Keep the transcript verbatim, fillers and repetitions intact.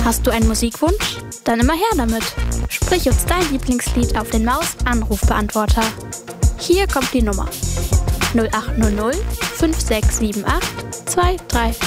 Hast du einen Musikwunsch? Dann immer her damit. Sprich uns dein Lieblingslied auf den Maus-Anrufbeantworter. Hier kommt die Nummer null acht null null fünf sechs sieben acht zwei drei